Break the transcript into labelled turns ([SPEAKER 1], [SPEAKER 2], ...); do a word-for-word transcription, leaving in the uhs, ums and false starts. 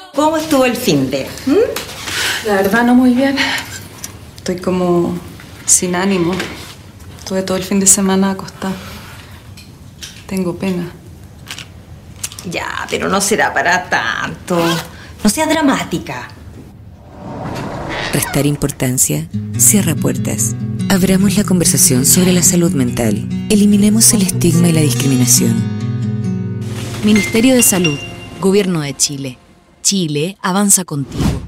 [SPEAKER 1] ¿Cómo estuvo el finde?
[SPEAKER 2] ¿Mm? La verdad no muy bien. Estoy como sin ánimo. Estuve todo el fin de semana acostada. Tengo pena.
[SPEAKER 1] Ya, pero no será para tanto. No sea dramática.
[SPEAKER 3] Restar importancia cierra puertas. Abramos la conversación sobre la salud mental. Eliminemos el estigma y la discriminación.
[SPEAKER 4] Ministerio de Salud, Gobierno de Chile. Chile avanza contigo.